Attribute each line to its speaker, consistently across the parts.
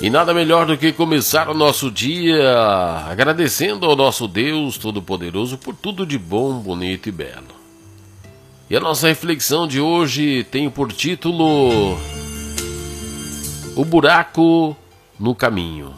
Speaker 1: E nada melhor do que começar o nosso dia agradecendo ao nosso Deus Todo-Poderoso por tudo de bom, bonito e belo. E a nossa reflexão de hoje tem por título O Buraco no Caminho.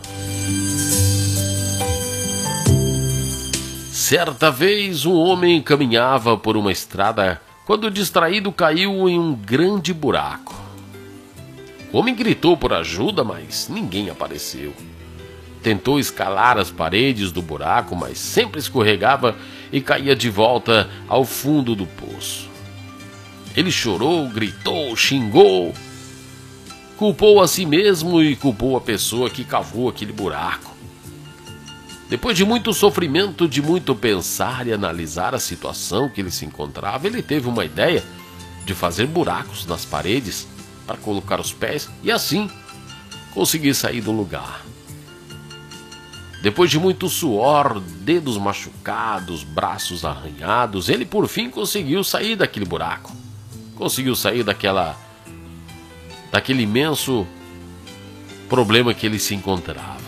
Speaker 1: Certa vez um homem caminhava por uma estrada quando distraído caiu em um grande buraco. O homem gritou por ajuda, mas ninguém apareceu. Tentou escalar as paredes do buraco, mas sempre escorregava e caía de volta ao fundo do poço. Ele chorou, gritou, xingou, culpou a si mesmo e culpou a pessoa que cavou aquele buraco. Depois de muito sofrimento, de muito pensar e analisar a situação que ele se encontrava, ele teve uma ideia de fazer buracos nas paredes para colocar os pés e assim conseguir sair do lugar. Depois de muito suor, dedos machucados, braços arranhados, ele por fim conseguiu sair daquele buraco. Conseguiu sair daquele imenso problema que ele se encontrava.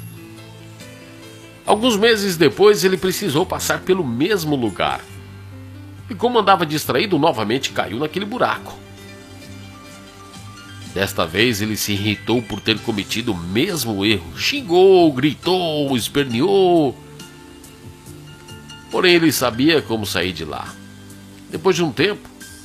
Speaker 1: Alguns meses depois ele precisou passar pelo mesmo lugar. E como andava distraído, novamente caiu naquele buraco. Desta vez ele se irritou por ter cometido o mesmo erro. Xingou, gritou, esperneou. Porém ele sabia como sair de lá. Depois de um tempo,